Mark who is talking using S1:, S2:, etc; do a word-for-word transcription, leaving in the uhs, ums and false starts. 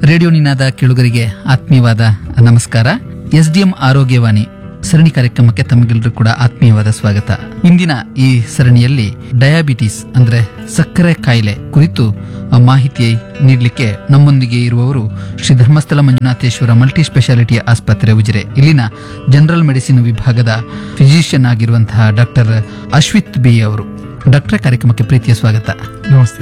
S1: Radio ನಿನಾದ ಕೇಳುಗರಿಗೆ ಆತ್ಮೀಯವಾದ ನಮಸ್ಕಾರ. ಎಸ್ಡಿಎಂ ಆರೋಗ್ಯವಾಣಿ ಸರಣಿ ಕಾರ್ಯಕ್ರಮಕ್ಕೆ ತಮಗೆಲ್ಲರೂ ಕೂಡ ಆತ್ಮೀಯವಾದ ಸ್ವಾಗತ. ಇಂದಿನ ಈ ಸರಣಿಯಲ್ಲಿ ಡಯಾಬಿಟಿಸ್ ಅಂದ್ರೆ ಸಕ್ಕರೆ ಕಾಯಿಲೆ ಕುರಿತು ಮಾಹಿತಿ ನೀಡಲಿಕ್ಕೆ ನಮ್ಮೊಂದಿಗೆ ಇರುವವರು ಶ್ರೀ ಧರ್ಮಸ್ಥಳ ಮಂಜುನಾಥೇಶ್ವರ ಮಲ್ಟಿ ಸ್ಪೆಷಾಲಿಟಿ ಆಸ್ಪತ್ರೆ ಉಜಿರೆ ಇಲ್ಲಿನ ಜನರಲ್ ಮೆಡಿಸಿನ್ ವಿಭಾಗದ ಫಿಸಿಷಿಯನ್ ಆಗಿರುವಂತಹ ಡಾಕ್ಟರ್ ಅಶ್ವಿತ್ ಬಿ ಅವರು. ಡಾಕ್ಟರ್, ಕಾರ್ಯಕ್ರಮಕ್ಕೆ ಪ್ರೀತಿಯ ಸ್ವಾಗತ.
S2: ನಮಸ್ತೆ.